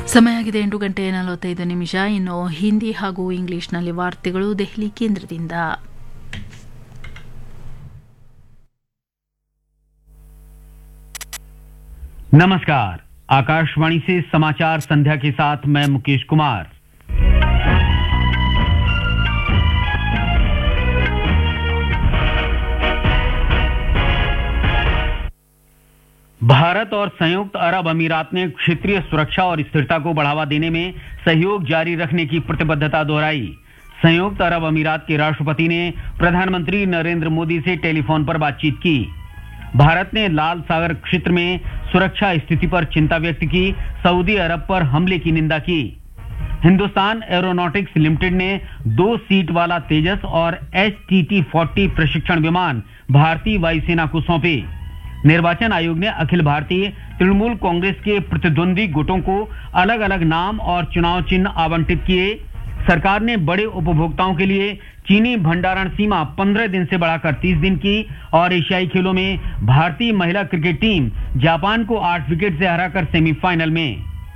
ಸಮಯ ಆಗಿದೆ 8:45. ಇನ್ನು ಹಿಂದಿ ಹಾಗೂ ಇಂಗ್ಲಿಷ್ನಲ್ಲಿ ವಾರ್ತೆಗಳು ದೆಹಲಿ ಕೇಂದ್ರದಿಂದ. नमस्कार, आकाशवाणी से समाचार संध्या के साथ मैं मुकेश कुमार। भारत और संयुक्त अरब अमीरात ने क्षेत्रीय सुरक्षा और स्थिरता को बढ़ावा देने में सहयोग जारी रखने की प्रतिबद्धता दोहराई। संयुक्त अरब अमीरात के राष्ट्रपति ने प्रधानमंत्री नरेंद्र मोदी से टेलीफोन पर बातचीत की। भारत ने लाल सागर क्षेत्र में सुरक्षा स्थिति पर चिंता व्यक्त की, सऊदी अरब पर हमले की निंदा की। हिंदुस्तान एरोनॉटिक्स लिमिटेड ने 2 सीट वाला तेजस और HTT-40 प्रशिक्षण विमान भारतीय वायुसेना को सौंपे। निर्वाचन आयोग ने अखिल भारतीय तृणमूल कांग्रेस के प्रतिद्वंदी गुटों को अलग अलग नाम और चुनाव चिन्ह आवंटित किए। सरकार ने बड़े उपभोक्ताओं के लिए चीनी भंडारण सीमा 15 दिन से बढ़ाकर 30 दिन की। और एशियाई खेलों में भारतीय महिला क्रिकेट टीम जापान को 8 विकेट से हराकर सेमीफाइनल में।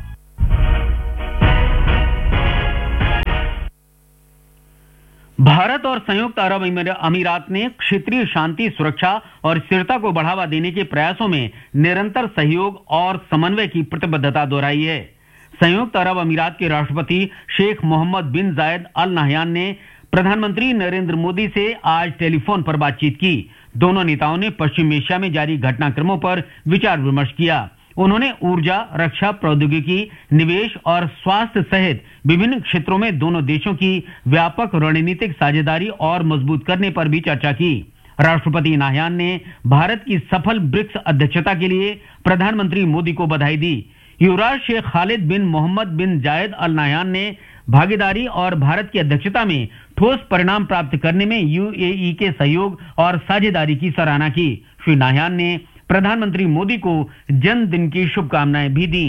भारत और संयुक्त अरब अमीरात ने क्षेत्रीय शांति, सुरक्षा और स्थिरता को बढ़ावा देने के प्रयासों में निरंतर सहयोग और समन्वय की प्रतिबद्धता दोहराई है। संयुक्त अरब अमीरात के राष्ट्रपति शेख मोहम्मद बिन जायद अल नहयान ने प्रधानमंत्री नरेंद्र मोदी से आज टेलीफोन पर बातचीत की। दोनों नेताओं ने पश्चिम एशिया में जारी घटनाक्रमों पर विचार विमर्श किया। उन्होंने ऊर्जा, रक्षा, प्रौद्योगिकी, निवेश और स्वास्थ्य सहित विभिन्न क्षेत्रों में दोनों देशों की व्यापक रणनीतिक साझेदारी और मजबूत करने पर भी चर्चा की। राष्ट्रपति नाहयान ने भारत की सफल ब्रिक्स अध्यक्षता के लिए प्रधानमंत्री मोदी को बधाई दी। युवराज शेख खालिद बिन मोहम्मद बिन जायद अल नहयान ने भागीदारी और भारत की अध्यक्षता में ठोस परिणाम प्राप्त करने में UAE के सहयोग और साझेदारी की सराहना की। श्री नाहयान ने प्रधानमंत्री मोदी को जन्मदिन की शुभकामनाएं भी दी।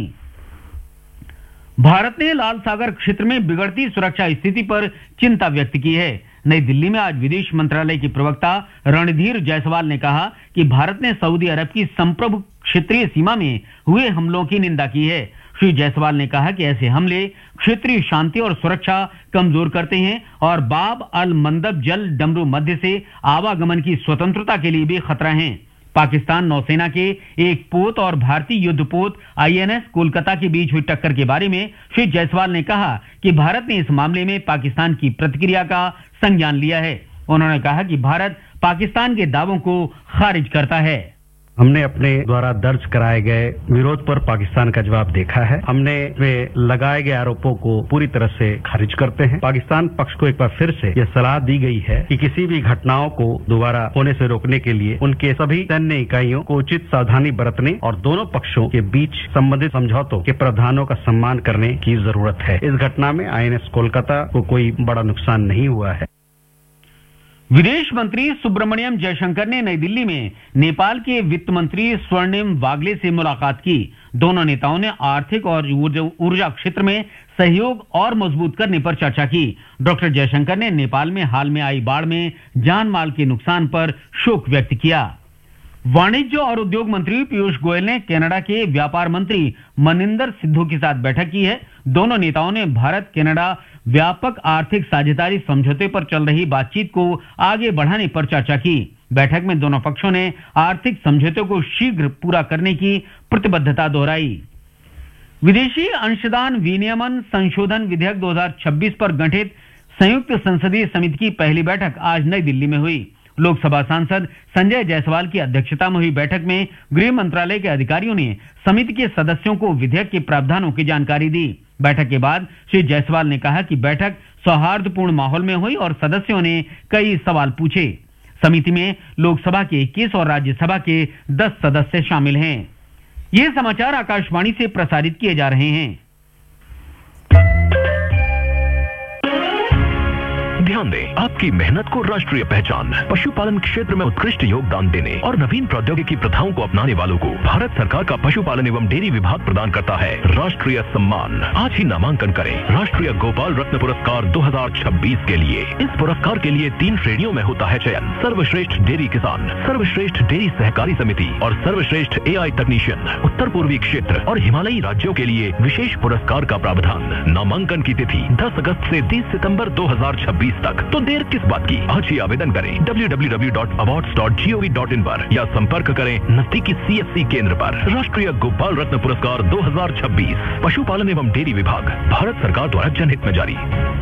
भारत ने लाल सागर क्षेत्र में बिगड़ती सुरक्षा स्थिति पर चिंता व्यक्त की है। नई दिल्ली में आज विदेश मंत्रालय के प्रवक्ता रणधीर जायसवाल ने कहा कि भारत ने सऊदी अरब की संप्रभु क्षेत्रीय सीमा में हुए हमलों की निंदा की है। श्री जायसवाल ने कहा कि ऐसे हमले क्षेत्रीय शांति और सुरक्षा कमजोर करते हैं और बाब अल मंदब जल डमरू मध्य से आवागमन की स्वतंत्रता के लिए भी खतरा हैं। पाकिस्तान नौसेना के एक पोत और भारतीय युद्धपोत INS कोलकाता के बीच हुई टक्कर के बारे में श्री जायसवाल ने कहा कि भारत ने इस मामले में पाकिस्तान की प्रतिक्रिया का संज्ञान लिया है। उन्होंने कहा कि भारत पाकिस्तान के दावों को खारिज करता है। हमने अपने द्वारा दर्ज कराए गए विरोध पर पाकिस्तान का जवाब देखा है। हमने वे लगाए गए आरोपों को पूरी तरह से खारिज करते हैं। पाकिस्तान पक्ष को एक बार फिर से यह सलाह दी गई है कि किसी भी घटनाओं को दोबारा होने से रोकने के लिए उनके सभी सैन्य इकाइयों को उचित सावधानी बरतने और दोनों पक्षों के बीच संबंधित समझौतों के प्रावधानों का सम्मान करने की जरूरत है। इस घटना में INS कोलकाता को कोई बड़ा नुकसान नहीं हुआ है। विदेश मंत्री सुब्रमण्यम जयशंकर ने नई दिल्ली में नेपाल के वित्त मंत्री स्वर्णिम वाग्ले से मुलाकात की। दोनों नेताओं ने आर्थिक और ऊर्जा क्षेत्र में सहयोग और मजबूत करने पर चर्चा की। डॉक्टर जयशंकर ने नेपाल में हाल में आई बाढ़ में जान माल के नुकसान पर शोक व्यक्त किया। वाणिज्य और उद्योग मंत्री पीयूष गोयल ने कनाडा के व्यापार मंत्री मनिंदर सिद्धू के साथ बैठक की है। दोनों नेताओं ने भारत कनाडा व्यापक आर्थिक साझेदारी समझौते पर चल रही बातचीत को आगे बढ़ाने पर चर्चा की। बैठक में दोनों पक्षों ने आर्थिक समझौते को शीघ्र पूरा करने की प्रतिबद्धता दोहराई। विदेशी अंशदान विनियमन संशोधन विधेयक 2026 पर गठित संयुक्त संसदीय समिति की पहली बैठक आज नई दिल्ली में हुई। लोकसभा सांसद संजय जायसवाल की अध्यक्षता में हुई बैठक में गृह मंत्रालय के अधिकारियों ने समिति के सदस्यों को विधेयक के प्रावधानों की जानकारी दी। बैठक के बाद श्री जायसवाल ने कहा कि बैठक सौहार्दपूर्ण माहौल में हुई और सदस्यों ने कई सवाल पूछे। समिति में लोकसभा के 21 और राज्यसभा के 10 सदस्य शामिल हैं। ये समाचार आकाशवाणी से प्रसारित किए जा रहे हैं। ध्यान ध्यान दें, आपकी मेहनत को राष्ट्रीय पहचान। पशुपालन क्षेत्र में उत्कृष्ट योगदान देने और नवीन प्रौद्योगिकी प्रथाओं को अपनाने वालों को भारत सरकार का पशुपालन एवं डेयरी विभाग प्रदान करता है राष्ट्रीय सम्मान। आज ही नामांकन करें राष्ट्रीय गोपाल रत्न पुरस्कार 2026 के लिए। इस पुरस्कार के लिए 3 श्रेणियों में होता है चयन: सर्वश्रेष्ठ डेयरी किसान, सर्वश्रेष्ठ डेयरी सहकारी समिति और सर्वश्रेष्ठ एआई तकनीशियन। उत्तर पूर्वी क्षेत्र और हिमालयी राज्यों के लिए विशेष पुरस्कार का प्रावधान। नामांकन की तिथि 10 अगस्त से 30 सितंबर 2026 तक। तो देर किस बात की, आज ही आवेदन करें www.awards.gov.in पर या संपर्क करें नजदीकी सीएससी केंद्र पर। राष्ट्रीय गोपाल रत्न पुरस्कार 2026 पशुपालन एवं डेयरी विभाग, भारत सरकार द्वारा जनहित में जारी।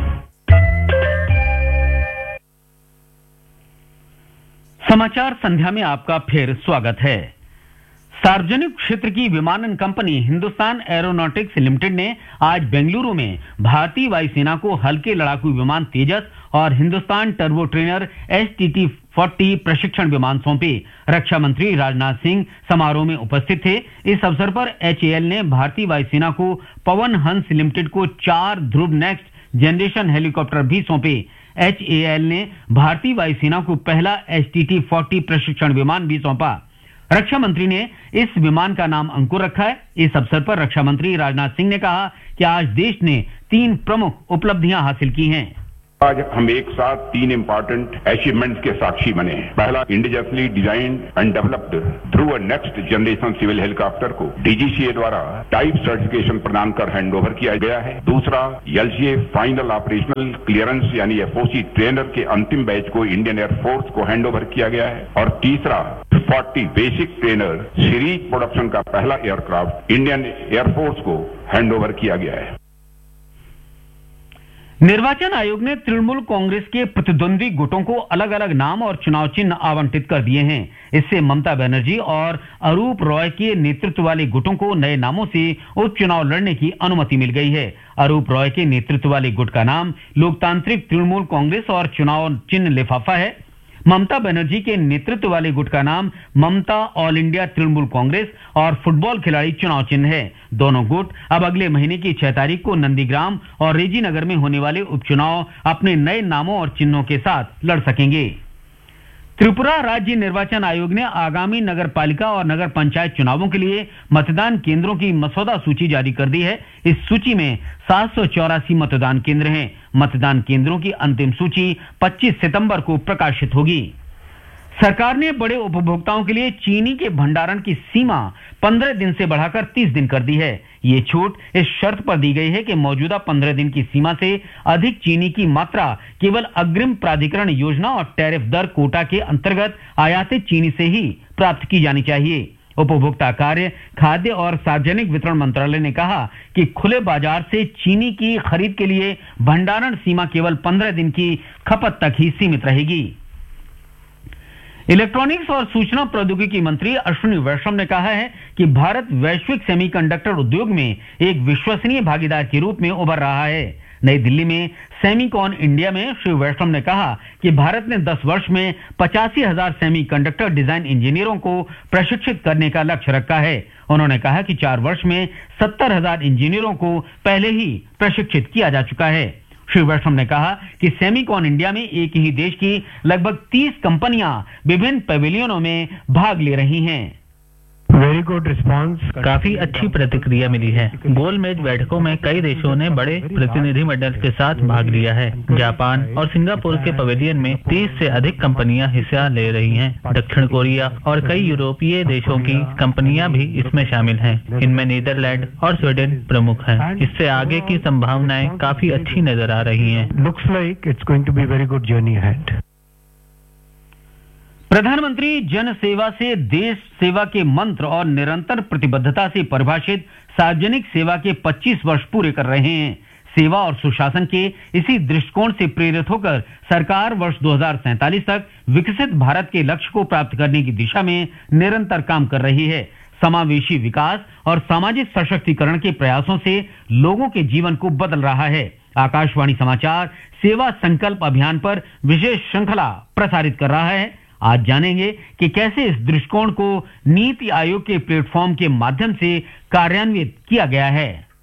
समाचार संध्या में आपका फिर स्वागत है। सार्वजनिक क्षेत्र की विमानन कंपनी हिंदुस्तान एरोनॉटिक्स लिमिटेड ने आज बेंगलुरु में भारतीय वायुसेना को हल्के लड़ाकू विमान तेजस और हिंदुस्तान टर्बो ट्रेनर STT-40 प्रशिक्षण विमान सौंपे। रक्षा मंत्री राजनाथ सिंह समारोह में उपस्थित थे। इस अवसर पर HAL ने भारतीय वायुसेना को पवन हंस लिमिटेड को 4 ध्रुव नेक्स्ट जनरेशन हेलीकॉप्टर भी सौंपे। HAL ने भारतीय वायुसेना को पहला STT-40 प्रशिक्षण विमान भी सौंपा। रक्षा मंत्री ने इस विमान का नाम अंकुर रखा है। इस अवसर पर रक्षा मंत्री राजनाथ सिंह ने कहा कि आज देश ने 3 प्रमुख उपलब्धियां हासिल की हैं। आज हम एक साथ 3 इंपॉर्टेंट अचीवमेंट्स के साक्षी बने हैं। पहला, indigenously designed and developed Dhruv next generation civil helicopter को DGCA द्वारा टाइप सर्टिफिकेशन प्रदान कर हैंडओवर किया गया है। दूसरा, LCA फाइनल ऑपरेशनल क्लियरेंस यानी FOC ट्रेनर के अंतिम बैच को इंडियन एयरफोर्स को हैंडओवर किया गया है। और तीसरा, 40 बेसिक ट्रेनर सीरीज प्रोडक्शन का पहला एयरक्राफ्ट इंडियन एयरफोर्स को हैंडओवर किया गया है। निर्वाचन आयोग ने तृणमूल कांग्रेस के प्रतिद्वंदी गुटों को अलग अलग नाम और चुनाव चिन्ह आवंटित कर दिए हैं। इससे ममता बनर्जी और अरूप रॉय के नेतृत्व वाले गुटों को नए नामों से उपचुनाव लड़ने की अनुमति मिल गई है। अरूप रॉय के नेतृत्व वाले गुट का नाम लोकतांत्रिक तृणमूल कांग्रेस और चुनाव चिन्ह लिफाफा है। ममता बनर्जी के नेतृत्व वाले गुट का नाम ममता ऑल इंडिया तृणमूल कांग्रेस और फुटबॉल खिलाड़ी चुनाव चिन्ह है। दोनों गुट अब अगले महीने की 6 तारीख को नंदीग्राम और रेजीनगर में होने वाले उपचुनाव अपने नए नामों और चिन्हों के साथ लड़ सकेंगे। त्रिपुरा राज्य निर्वाचन आयोग ने आगामी नगर पालिका और नगर पंचायत चुनावों के लिए मतदान केंद्रों की मसौदा सूची जारी कर दी है। इस सूची में 784 मतदान केंद्र हैं। मतदान केंद्रों की अंतिम सूची 25 सितंबर को प्रकाशित होगी। सरकार ने बड़े उपभोक्ताओं के लिए चीनी के भंडारण की सीमा 15 दिन से बढ़ाकर 30 दिन कर दी है। ये छूट इस शर्त पर दी गई है कि मौजूदा 15 दिन की सीमा से अधिक चीनी की मात्रा केवल अग्रिम प्राधिकरण योजना और टैरिफ दर कोटा के अंतर्गत आयातित चीनी से ही प्राप्त की जानी चाहिए। उपभोक्ता कार्य, खाद्य और सार्वजनिक वितरण मंत्रालय ने कहा कि खुले बाजार से चीनी की खरीद के लिए भंडारण सीमा केवल 15 दिन की खपत तक ही सीमित रहेगी। इलेक्ट्रॉनिक्स और सूचना प्रौद्योगिकी मंत्री अश्विनी वैष्णव ने कहा है कि भारत वैश्विक सेमीकंडक्टर उद्योग में एक विश्वसनीय भागीदार के रूप में उभर रहा है। नई दिल्ली में सेमीकॉन इंडिया में श्री वैष्णव ने कहा कि भारत ने 10 वर्ष में 85,000 सेमीकंडक्टर डिजाइन इंजीनियरों को प्रशिक्षित करने का लक्ष्य रखा है। उन्होंने कहा कि 4 वर्ष में 70,000 इंजीनियरों को पहले ही प्रशिक्षित किया जा चुका है। श्री वैष्णव ने कहा कि सेमीकॉन इंडिया में एक ही देश की लगभग 30 कंपनियां विभिन्न पवेलियनों में भाग ले रही हैं। Very good response. काफी अच्छी प्रतिक्रिया मिली है। गोलमेज बैठकों में कई देशों ने बड़े प्रतिनिधि मंडल के साथ भाग लिया है। जापान और सिंगापुर के पवेलियन में 30 से अधिक कंपनियां हिस्सा ले रही हैं। दक्षिण कोरिया और कई यूरोपीय देशों की कंपनियां भी इसमें शामिल हैं। इनमें नीदरलैंड और स्वीडन प्रमुख हैं। इससे आगे की संभावनाएं काफी अच्छी नजर आ रही हैं। Looks like it's going to be very good journey ahead. प्रधानमंत्री जन सेवा से देश सेवा के मंत्र और निरंतर प्रतिबद्धता से परिभाषित सार्वजनिक सेवा के 25 वर्ष पूरे कर रहे हैं। सेवा और सुशासन के इसी दृष्टिकोण से प्रेरित होकर सरकार वर्ष 2047 तक विकसित भारत के लक्ष्य को प्राप्त करने की दिशा में निरंतर काम कर रही है। समावेशी विकास और सामाजिक सशक्तिकरण के प्रयासों से लोगों के जीवन को बदल रहा है। आकाशवाणी समाचार सेवा संकल्प अभियान पर विशेष श्रृंखला प्रसारित कर रहा है। आज जानेंगे कि कैसे इस दृष्टिकोण को नीति आयोग के प्लेटफॉर्म के माध्यम से कार्यान्वित किया गया है।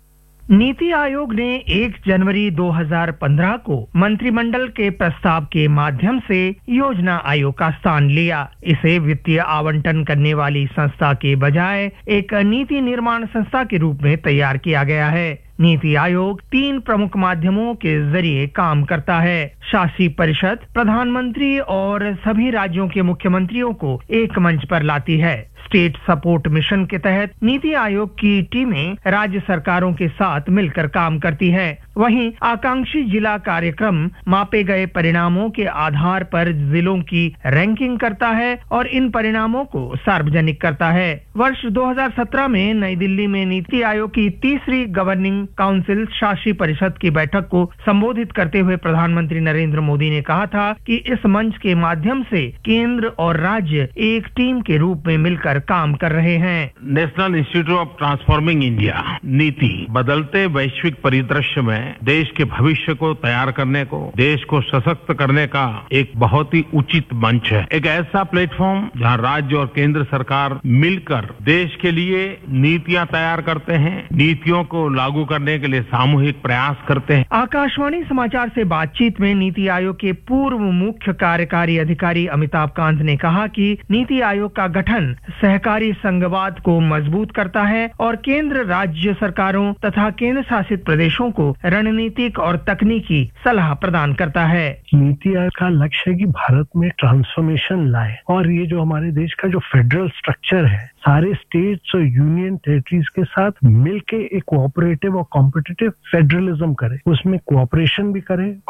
नीति आयोग ने 1 जनवरी 2015 को मंत्रिमंडल के प्रस्ताव के माध्यम से योजना आयोग का स्थान लिया। इसे वित्तीय आवंटन करने वाली संस्था के बजाय एक नीति निर्माण संस्था के रूप में तैयार किया गया है। नीति आयोग 3 प्रमुख माध्यमों के जरिए काम करता है। शासी परिषद प्रधानमंत्री और सभी राज्यों के मुख्यमंत्रियों को एक मंच पर लाती है। स्टेट सपोर्ट मिशन के तहत नीति आयोग की टीमें राज्य सरकारों के साथ मिलकर काम करती है। वहीं आकांक्षी जिला कार्यक्रम मापे गए परिणामों के आधार पर जिलों की रैंकिंग करता है और इन परिणामों को सार्वजनिक करता है। वर्ष 2017 में नई दिल्ली में नीति आयोग की 3री गवर्निंग काउंसिल शासी परिषद की बैठक को संबोधित करते हुए प्रधानमंत्री नरेंद्र मोदी ने कहा था कि इस मंच के माध्यम से केंद्र और राज्य एक टीम के रूप में मिलकर काम कर रहे हैं। National institute of transforming India नीति बदलते वैश्विक परिदृश्य में देश के भविष्य को तैयार करने को, देश को सशक्त करने का एक बहुत ही उचित मंच है। एक ऐसा प्लेटफॉर्म जहां राज्य और केंद्र सरकार मिलकर देश के लिए नीतियां तैयार करते हैं, नीतियों को लागू करने के लिए सामूहिक प्रयास करते हैं। आकाशवाणी समाचार से बातचीत में नीति आयोग के पूर्व मुख्य कार्यकारी अधिकारी अमिताभ कांत ने कहा कि नीति आयोग का गठन सहकारी संघवाद को मजबूत करता है और केंद्र राज्य सरकारों तथा केंद्र शासित प्रदेशों को रणनीतिक और तकनीकी सलाह प्रदान करता है। नीति आयोग का लक्ष्य है कि भारत में ट्रांसफॉर्मेशन लाए और ये जो हमारे देश का जो फेडरल स्ट्रक्चर है, सारे स्टेट्स और यूनियन टेरिटरीज के साथ मिलके एक कोऑपरेटिव और कॉम्पिटिटिव फेडरलिज्म करे, उसमें कोऑपरेशन भी करे,